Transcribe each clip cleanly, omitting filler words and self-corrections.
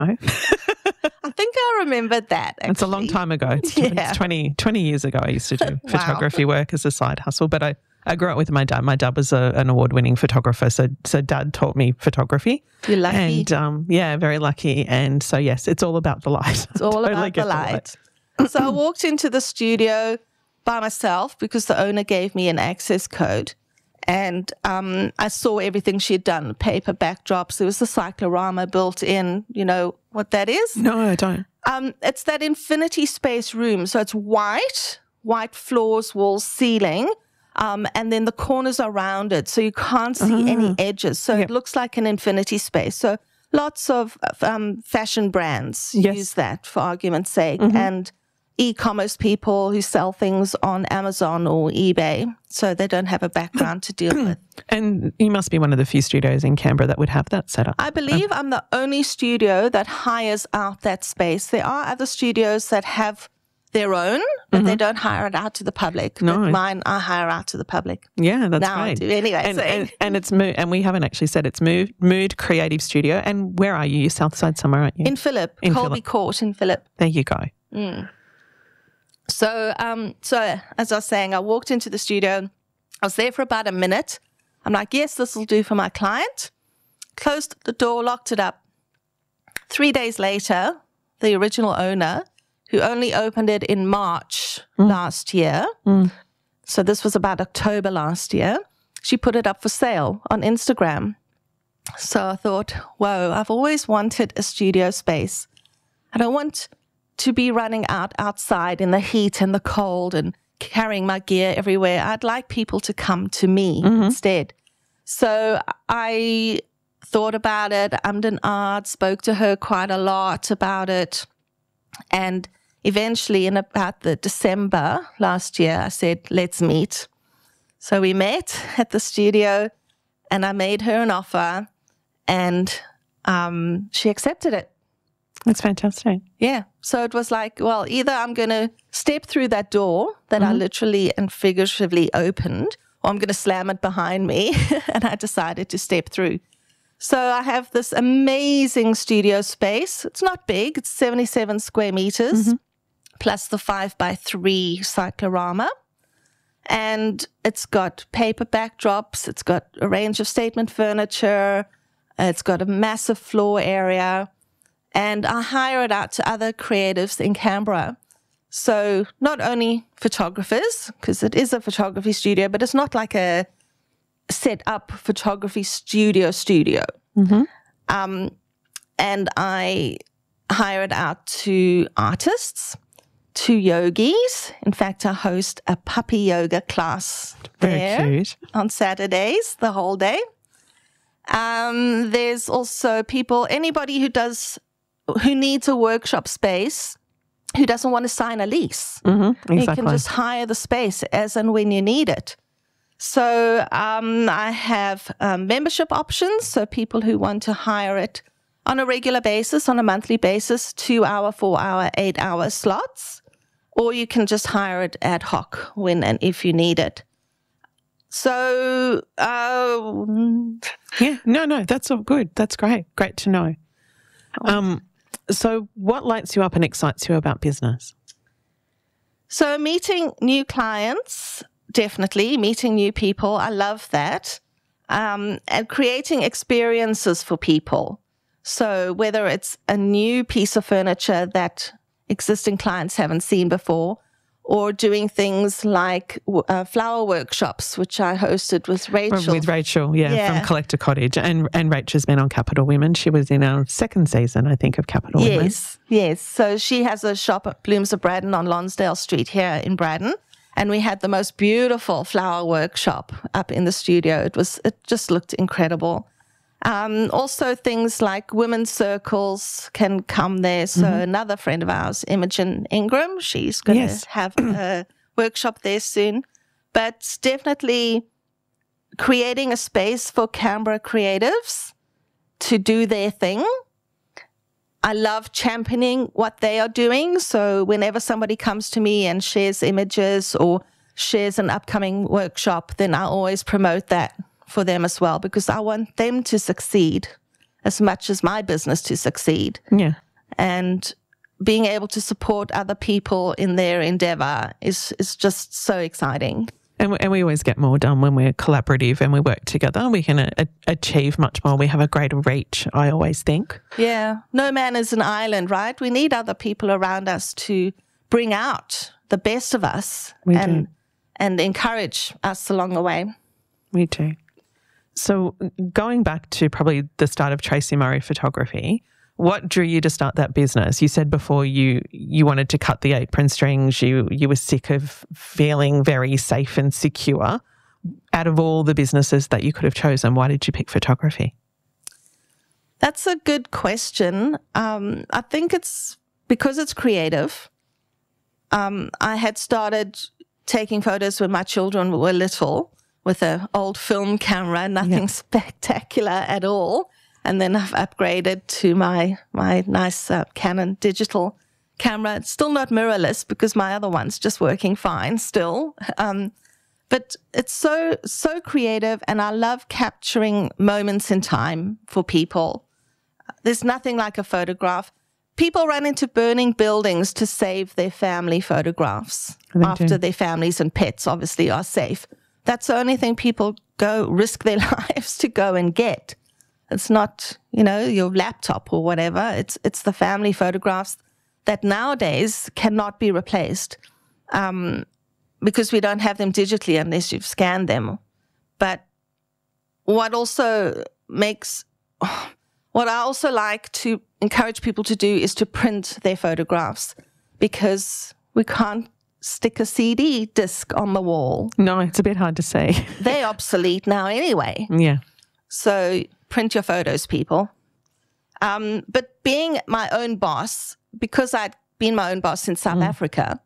know. I think I remembered that. Actually. It's a long time ago. It's 20 years ago I used to do photography work as a side hustle. But I grew up with my dad. My dad was an award-winning photographer. So Dad taught me photography. You're lucky. And very lucky. And so, yes, it's all about the light. It's all about the light. So I walked into the studio by myself because the owner gave me an access code. And I saw everything she had done, paper backdrops. There was the cyclorama built in. You know what that is? No, I don't. It's that infinity space room. So it's white floors, walls, ceiling, and then the corners are rounded. So you can't see any edges. So it looks like an infinity space. So lots of fashion brands use that for argument's sake. And e-commerce people who sell things on Amazon or eBay, so they don't have a background to deal with. And you must be one of the few studios in Canberra that would have that set up. I believe I'm the only studio that hires out that space. There are other studios that have their own, but they don't hire it out to the public. No. But mine, I hire out to the public. Yeah, that's now great. I do. Anyway, and it's Mood, and we haven't actually said it's Mood Creative Studio. And where are you? You're Southside somewhere, aren't you? in Phillip, Colby Court in Phillip. There you go. So as I was saying, I walked into the studio. I was there for about a minute. I'm like, yes, this will do for my client. Closed the door, locked it up. 3 days later, the original owner, who only opened it in March last year, so this was about October last year, she put it up for sale on Instagram. So I thought, whoa, I've always wanted a studio space. I don't want to be running outside in the heat and the cold and carrying my gear everywhere. I'd like people to come to me instead. So I thought about it, ummed and ahed, spoke to her quite a lot about it. And eventually in about the December last year, I said, let's meet. So we met at the studio and I made her an offer and she accepted it. That's fantastic. Yeah. So it was like, well, either I'm going to step through that door that I literally and figuratively opened, or I'm going to slam it behind me. And I decided to step through. So I have this amazing studio space. It's not big. It's 77 square meters, plus the 5x3 cyclorama. And it's got paper backdrops. It's got a range of statement furniture. It's got a massive floor area. And I hire it out to other creatives in Canberra. So not only photographers, because it is a photography studio, but it's not like a set up photography studio. And I hire it out to artists, to yogis. In fact, I host a puppy yoga class there on Saturdays, the whole day. There's also anybody who needs a workshop space, who doesn't want to sign a lease. Exactly. You can just hire the space as and when you need it. So I have membership options, so people who want to hire it on a regular basis, on a monthly basis, 2-hour, 4-hour, 8-hour slots, or you can just hire it ad hoc when and if you need it. So, that's all good. That's great. Great to know. So what lights you up and excites you about business? So meeting new clients, definitely. Meeting new people, I love that. And creating experiences for people. So whether it's a new piece of furniture that existing clients haven't seen before, or doing things like flower workshops, which I hosted with Rachel. With Rachel, from Collector Cottage. And Rachel's been on Capital Women. She was in our second season, I think, of Capital Women. Yes. So she has a shop at Blooms of Braddon on Lonsdale Street here in Braddon. And we had the most beautiful flower workshop up in the studio. It just looked incredible. Also things like women's circles can come there. So another friend of ours, Imogen Ingram, she's going to have a workshop there soon. But definitely creating a space for Canberra creatives to do their thing. I love championing what they are doing. So whenever somebody comes to me and shares images or shares an upcoming workshop, then I always promote that for them as well, because I want them to succeed. as much as my business to succeed. Yeah. And being able to support other people in their endeavor is just so exciting. And we always get more done when we're collaborative and we work together. We can achieve much more. We have a greater reach, I always think. Yeah. No man is an island, right? We need other people around us to bring out the best of us and encourage us along the way. We do. So going back to probably the start of Tracy Murray Photography, what drew you to start that business? You said before you wanted to cut the apron strings. You were sick of feeling very safe and secure. Out of all the businesses that you could have chosen, why did you pick photography? That's a good question. I think it's because it's creative. I had started taking photos when my children were little with an old film camera, nothing spectacular at all. And then I've upgraded to my nice Canon digital camera. It's still not mirrorless because my other one's just working fine still. But it's so creative, and I love capturing moments in time for people. There's nothing like a photograph. People run into burning buildings to save their family photographs after their families and pets obviously are safe. That's the only thing people risk their lives to go and get. It's not, your laptop or whatever. It's the family photographs that nowadays cannot be replaced because we don't have them digitally unless you've scanned them. But what I also like to encourage people to do is to print their photographs, because we can't stick a CD disc on the wall. No, it's a bit hard to see. They're obsolete now anyway. Yeah. So print your photos, people. But being my own boss, because I'd been my own boss in South Africa,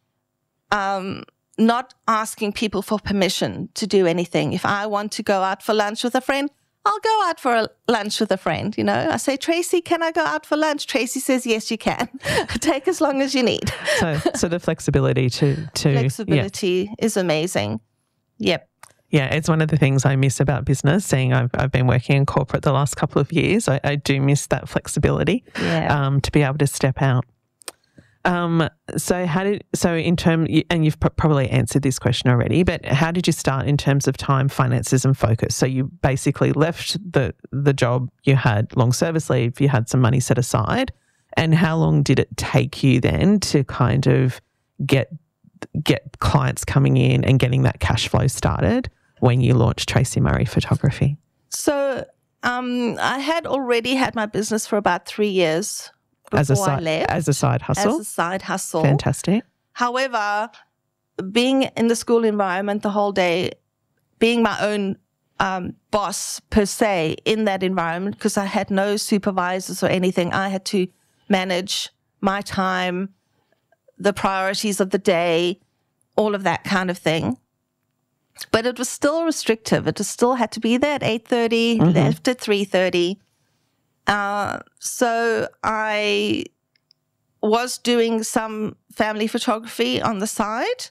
not asking people for permission to do anything. If I want to go out for lunch with a friend, I'll go out for a lunch with a friend, I say, Tracy, can I go out for lunch? Tracy says, yes, you can. Take as long as you need. So the flexibility Flexibility is amazing. Yep. Yeah, it's one of the things I miss about business. Seeing I've been working in corporate the last couple of years, I do miss that flexibility to be able to step out. So in terms, and you've probably answered this question already, but how did you start in terms of time, finances and focus? So you basically left the job, you had long service leave, you had some money set aside, and how long did it take you then to kind of get clients coming in and getting that cash flow started when you launched Tracy Murray Photography? So I had already had my business for about 3 years before I left. As a side hustle? As a side hustle. Fantastic. However, being in the school environment the whole day, being my own boss per se in that environment, because I had no supervisors or anything, I had to manage my time, the priorities of the day, all of that kind of thing. But it was still restrictive. It still had to be there at 8:30, left at 3:30. So I was doing some family photography on the side,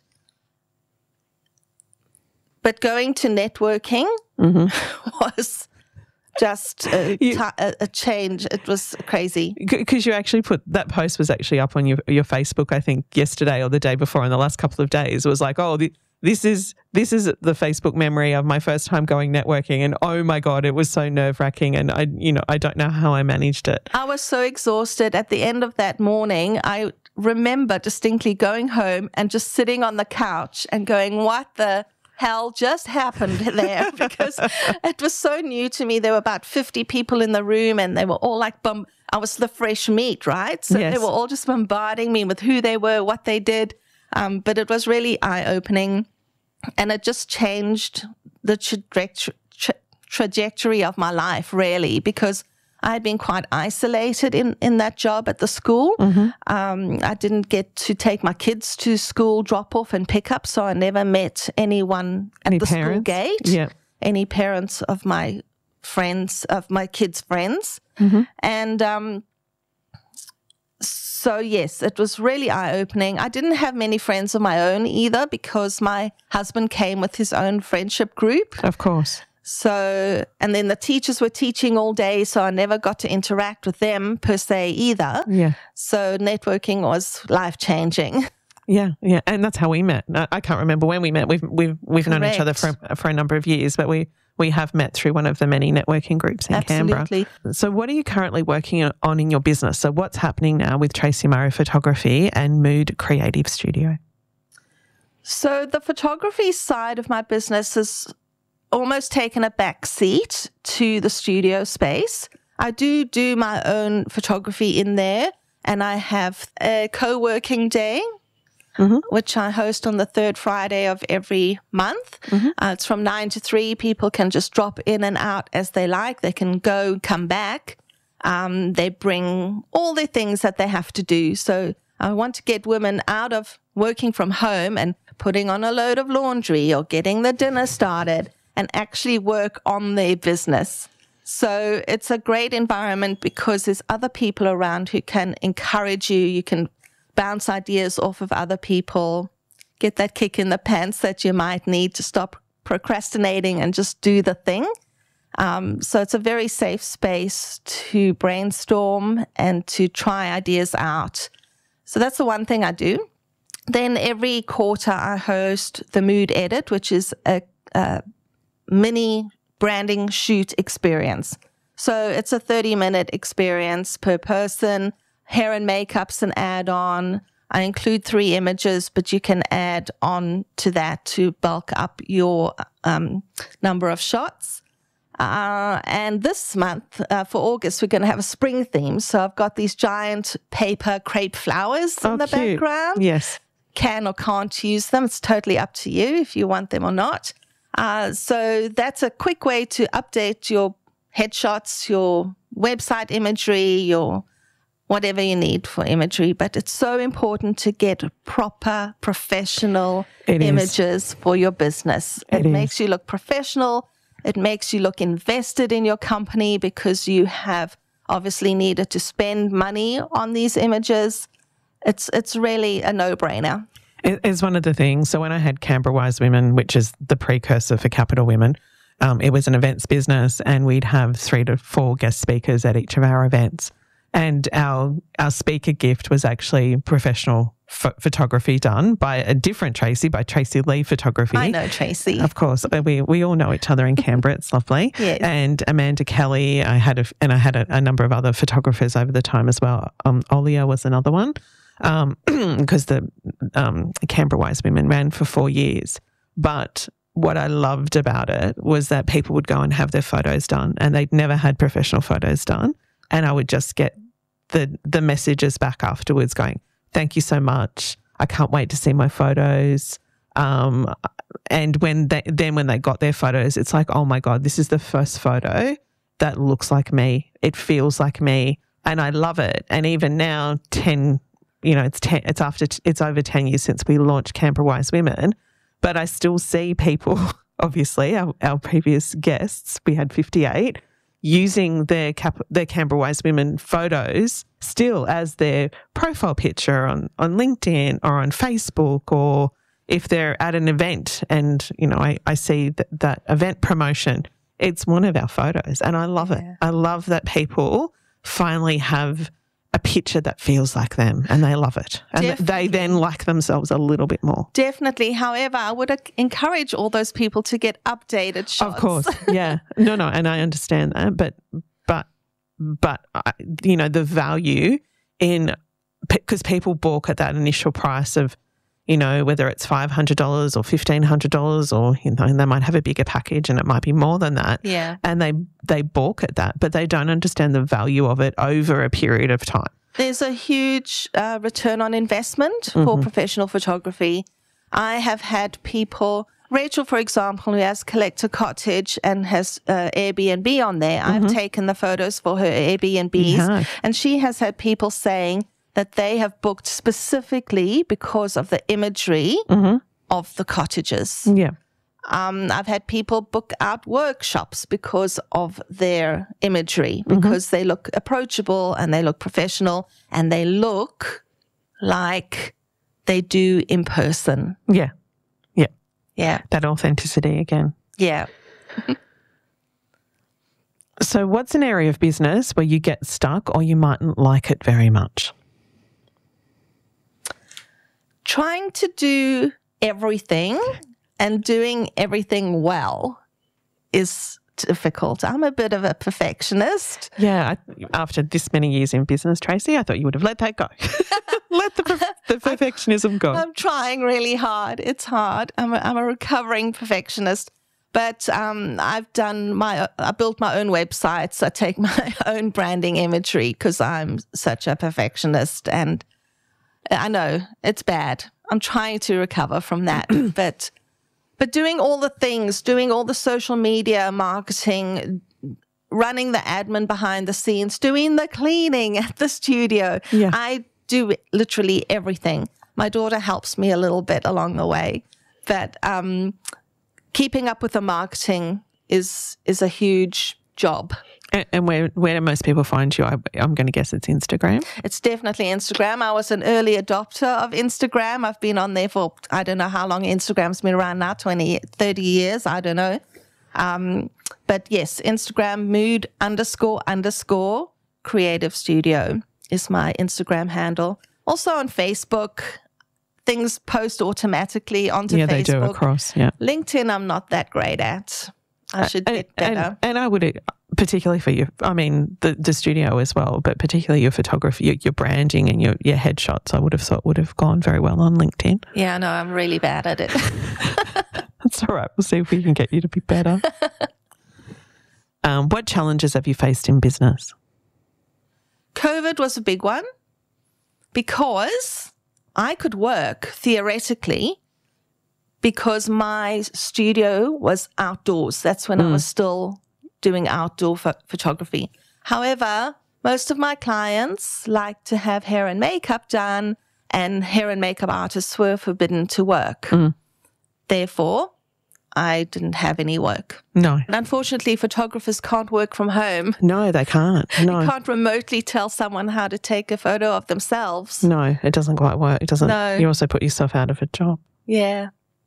but going to networking was just a change. It was crazy. Because you actually that post was actually up on your Facebook, I think, yesterday or the day before, in the last couple of days. It was like, this is the Facebook memory of my first time going networking, and oh my God, it was so nerve-wracking, and I don't know how I managed it. I was so exhausted at the end of that morning. I remember distinctly going home and just sitting on the couch and going, what the hell just happened there? Because it was so new to me. There were about 50 people in the room, and they were all like, I was the fresh meat, right? So They were all just bombarding me with who they were, what they did. But it was really eye-opening. And it just changed the trajectory of my life, really, because I had been quite isolated in that job at the school. I didn't get to take my kids to school drop-off and pick-up, so I never met anyone at the school gate, any parents of my friends, of my kids' friends. And so, yes, it was really eye-opening. I didn't have many friends of my own either, because my husband came with his own friendship group. Of course. So, and then the teachers were teaching all day, so I never got to interact with them per se either. Yeah. So networking was life-changing. Yeah, yeah, and that's how we met. I can't remember when we met. We've known each other for a number of years, but we have met through one of the many networking groups in Canberra. So what are you currently working on in your business? So what's happening now with Tracy Murray Photography and Mood Creative Studio? So the photography side of my business has almost taken a back seat to the studio space. I do my own photography in there, and I have a co-working day, which I host on the third Friday of every month. It's from 9 to 3. People can just drop in and out as they like. They can go, come back. They bring all the things that they have to do. So I want to get women out of working from home and putting on a load of laundry or getting the dinner started and actually work on their business. So it's a great environment because there's other people around who can encourage you. You can bounce ideas off of other people, get that kick in the pants that you might need to stop procrastinating and just do the thing. So it's a very safe space to brainstorm and to try ideas out. So that's the one thing I do. Then every quarter I host the Mood Edit, which is a mini branding shoot experience. So it's a 30-minute experience per person. Hair and makeup's an add-on. I include 3 images, but you can add on to that to bulk up your number of shots. And this month, for August, we're going to have a spring theme. So I've got these giant paper crepe flowers in the background. Yes. Can or can't use them. It's totally up to you if you want them or not. So that's a quick way to update your headshots, your website imagery, your whatever you need for imagery. But it's so important to get proper professional images for your business. It makes you look professional. It makes you look invested in your company because you have obviously needed to spend money on these images. It's really a no-brainer. It's one of the things. So when I had Canberra Wise Women, which is the precursor for Capital Women, it was an events business, and we'd have 3 to 4 guest speakers at each of our events. And our speaker gift was actually professional photography done by a different Tracy, by Tracy Lee Photography. I know Tracy. Of course. We all know each other in Canberra. It's lovely. Yes. And Amanda Kelly, I had a number of other photographers over the time as well. Olia was another one. Because the Canberra Wise Women ran for 4 years. But what I loved about it was that people would go and have their photos done, and they'd never had professional photos done. And I would just get the messages back afterwards going, thank you so much. I can't wait to see my photos. And when they got their photos, it's like, oh my God, this is the first photo that looks like me. It feels like me. And I love it. And even now, it's over 10 years since we launched Canberra Wise Women, but I still see people, obviously, our previous guests, we had 58, using their Canberra Wise Women photos still as their profile picture on LinkedIn or on Facebook, or if they're at an event and, I see that event promotion, it's one of our photos, and I love it. I love that people finally have a picture that feels like them, and they love it. And they then like themselves a little bit more. Definitely. However, I would encourage all those people to get updated shots. Of course. Yeah. No, and I understand that. But the value in, because people balk at that initial price of, whether it's $500 or $1,500 or, and they might have a bigger package and it might be more than that. Yeah. And they balk at that, but they don't understand the value of it over a period of time. There's a huge return on investment for professional photography. I have had people, Rachel, for example, who has Collector Cottage and has Airbnb on there. I've taken the photos for her Airbnbs, and she has had people saying that they have booked specifically because of the imagery of the cottages. Yeah. I've had people book out workshops because of their imagery, because they look approachable and they look professional and they look like they do in person. Yeah. Yeah. Yeah. That authenticity again. Yeah. So what's an area of business where you get stuck or you mightn't like it very much? Trying to do everything and doing everything well is difficult. I'm a bit of a perfectionist. Yeah, after this many years in business, Tracy, I thought you would have let that go. Let the perfectionism go. I'm trying really hard. It's hard. I'm a recovering perfectionist. But I built my own websites. I take my own branding imagery because I'm such a perfectionist. And I know it's bad. I'm trying to recover from that. But doing all the things, doing all the social media marketing, running the admin behind the scenes, doing the cleaning at the studio. Yeah. I do literally everything. My daughter helps me a little bit along the way. But keeping up with the marketing is a huge job. And where do most people find you? I'm going to guess it's Instagram. It's definitely Instagram. I was an early adopter of Instagram. I've been on there for, I don't know how long Instagram's been around now, 20, 30 years, I don't know. But yes, Instagram mood__creative studio is my Instagram handle. Also on Facebook. Things post automatically onto Facebook. Yeah, they do across, yeah. LinkedIn, I'm not that great at. I should get better. And I would, particularly for you, I mean, the studio as well, but particularly your photography, your branding and your headshots, I would have thought would have gone very well on LinkedIn. Yeah, no, I'm really bad at it. That's all right. We'll see if we can get you to be better. What challenges have you faced in business? COVID was a big one because I could work theoretically because my studio was outdoors. That's when I was still doing outdoor photography. However, most of my clients like to have hair and makeup done, and hair and makeup artists were forbidden to work. Therefore, I didn't have any work. No. And unfortunately, photographers can't work from home. No, they can't. No. You can't remotely tell someone how to take a photo of themselves. No, it doesn't quite work. It doesn't. No. You also put yourself out of a job. Yeah.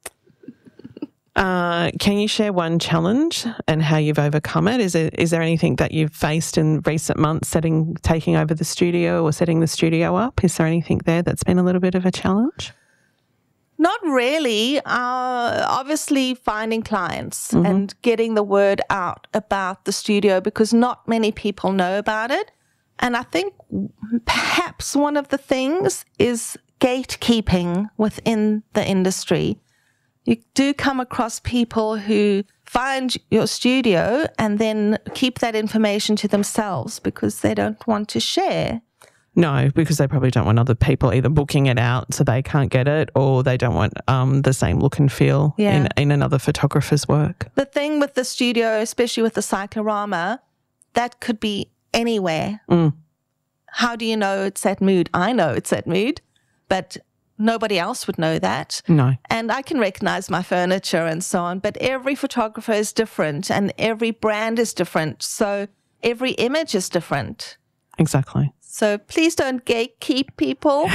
Can you share one challenge and how you've overcome it? Is there anything that you've faced in recent months taking over the studio or setting the studio up? Is there anything there that's been a little bit of a challenge? Not really. Obviously, finding clients and getting the word out about the studio because not many people know about it. And I think perhaps one of the things is gatekeeping within the industry. You do come across people who find your studio and then keep that information to themselves because they don't want to share. No, because they probably don't want other people either booking it out so they can't get it, or they don't want the same look and feel in another photographer's work. The thing with the studio, especially with the cyclorama, that could be anywhere. How do you know it's at Mood? I know it's at Mood, but nobody else would know that. No. And I can recognize my furniture and so on, but every photographer is different and every brand is different. So every image is different. Exactly. So please don't gatekeep people.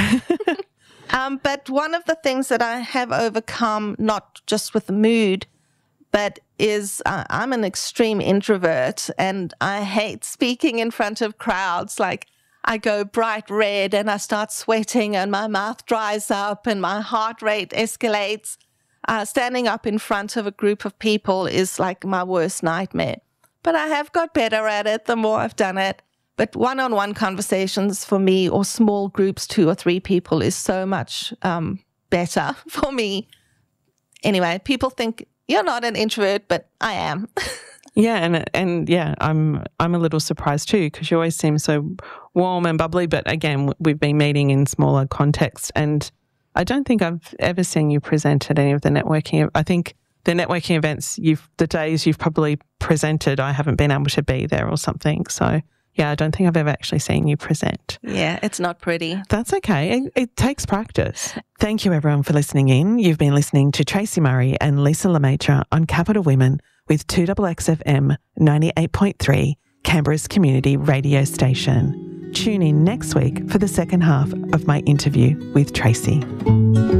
But one of the things that I have overcome, not just with the Mood, but is I'm an extreme introvert and I hate speaking in front of crowds. Like I go bright red and I start sweating and my mouth dries up and my heart rate escalates. Standing up in front of a group of people is like my worst nightmare. But I have got better at it the more I've done it. But one-on-one conversations for me, or small groups, 2 or 3 people, is so much better for me. Anyway, people think you're not an introvert, but I am. Yeah, and yeah, I'm a little surprised too because you always seem so warm and bubbly. But again, we've been meeting in smaller contexts, and I don't think I've ever seen you present at any of the networking. I think the networking events, the days you've probably presented, I haven't been able to be there or something. So yeah, I don't think I've ever actually seen you present. Yeah, it's not pretty. That's okay. It takes practice. Thank you everyone for listening in. You've been listening to Tracy Murray and Lisa Lemaitre on Capital Women with 2XXFM 98.3, Canberra's community radio station. Tune in next week for the second half of my interview with Tracy.